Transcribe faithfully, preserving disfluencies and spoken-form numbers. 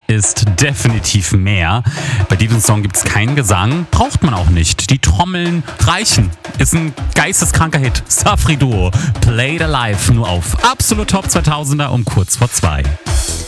ist definitiv mehr. Bei diesem Song gibt es keinen Gesang, braucht man auch nicht. Die Trommeln reichen. Ist ein geisteskranker Hit. Safri Duo, Played Alive, nur auf Absolut Top zweitausender um kurz vor zwei.